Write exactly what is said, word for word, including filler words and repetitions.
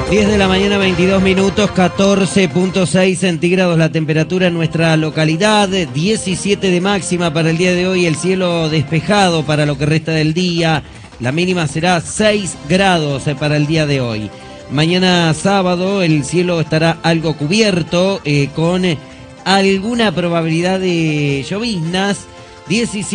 diez de la mañana, veintidós minutos, catorce punto seis centígrados la temperatura en nuestra localidad, diecisiete de máxima para el día de hoy, el cielo despejado para lo que resta del día, la mínima será seis grados para el día de hoy. Mañana sábado el cielo estará algo cubierto, eh, con alguna probabilidad de lloviznas, diecisiete